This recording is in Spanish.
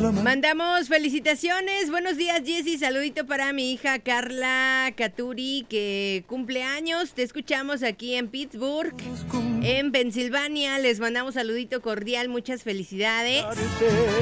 Mandamos felicitaciones. Buenos días, Jessy. Saludito para mi hija Carla Caturi, que cumple años. Te escuchamos aquí en Pittsburgh, en Pensilvania. Les mandamos saludito cordial. Muchas felicidades.